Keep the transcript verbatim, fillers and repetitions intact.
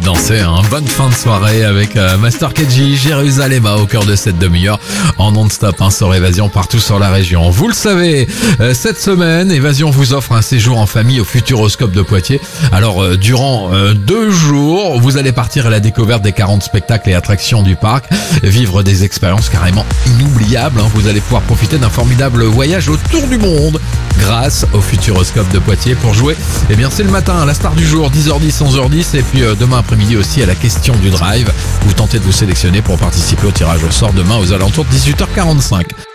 de danser, hein. Bonne fin de soirée avec euh, Master K G, Jérusalem au cœur de cette demi-heure en non-stop, hein, sur Évasion partout sur la région. Vous le savez, euh, cette semaine, Évasion vous offre un séjour en famille au Futuroscope de Poitiers. Alors, euh, durant euh, deux jours, vous allez partir à la découverte des quarante spectacles et attractions du parc, vivre des expériences carrément inoubliables, hein. Vous allez pouvoir profiter d'un formidable voyage autour du monde grâce au Futuroscope de Poitiers. Pour jouer, eh bien c'est le matin, à la star du jour, dix heures dix, onze heures dix, et puis euh, demain après-midi aussi à la question du drive. Vous tentez de vous sélectionner pour participer au tirage au sort demain aux alentours de dix-huit heures quarante-cinq.